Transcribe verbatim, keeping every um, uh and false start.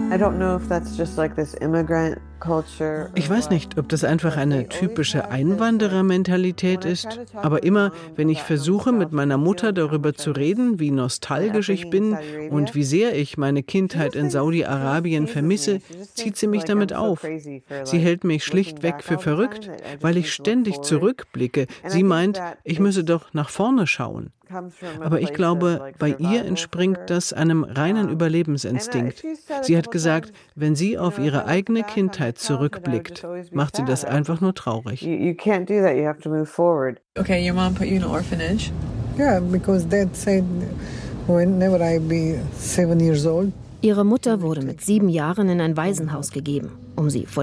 Ich weiß nicht, ob das einfach eine typische Einwanderermentalität ist, aber immer, wenn ich versuche, mit meiner Mutter darüber zu reden, wie nostalgisch ich bin und wie sehr ich meine Kindheit in Saudi-Arabien vermisse, zieht sie mich damit auf. Sie hält mich schlichtweg für verrückt, weil ich ständig zurückblicke. Sie meint, ich müsse doch nach vorne schauen. Aber ich glaube, bei ihr entspringt das einem reinen Überlebensinstinkt. Sie hat gesagt, wenn sie auf ihre eigene Kindheit zurückblickt, macht sie das einfach nur traurig. Okay, your mom put you in an orphanage? Yeah, because dad said whenever I be seven years old. Ihre Mutter wurde mit sieben Jahren in ein Waisenhaus gegeben, um sie vor